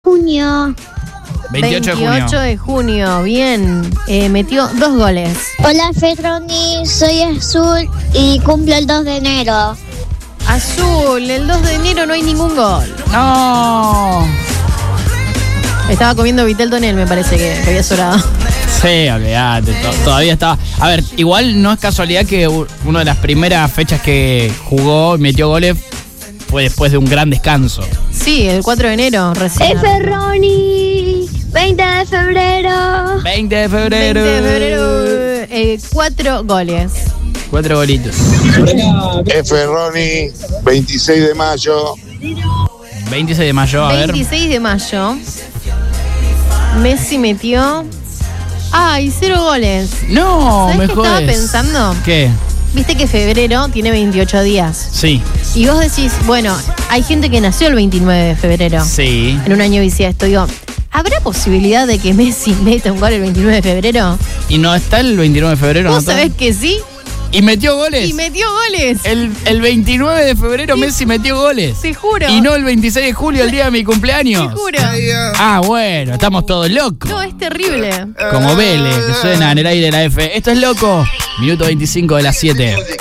Junio. 28 de junio, bien. Metió 2 goles. Hola Ferroni, soy Azul y cumplo el 2 de enero. Azul, el 2 de enero no hay ningún gol. No. Estaba comiendo Vitel Tonel, me parece que había sobrado. Sí, olvídate, todavía estaba. A ver, igual no es casualidad que una de las primeras fechas que jugó y metió goles fue después de un gran descanso. Sí, el 4 de enero recién. Ferroni, 20 de febrero. 20 de febrero. 20 de febrero, 4 goles. 4 golitos. Ferroni, 26 de mayo. 26 de mayo, a ver. 26 de mayo. Messi metió. ¡Ay, 0 goles! No, ¿Sabés me qué jodes. estaba pensando? ¿Qué? Viste que febrero tiene 28 días. Sí. Y vos decís, bueno, hay gente que nació el 29 de febrero. Sí. En un año bisiesto. Digo, ¿habrá posibilidad de que Messi meta un gol el 29 de febrero? ¿Y no está el 29 de febrero? ¿Vos ¿no? sabés que sí? ¿Y metió goles? Y metió goles. El 29 de febrero Messi metió goles. Te juro. Y no el 26 de julio, el día de mi cumpleaños. Te juro. Ah, bueno, estamos todos locos. No, es terrible. Como Vélez, que suena en el aire de la F. Esto es loco. Minuto 25 de las 7.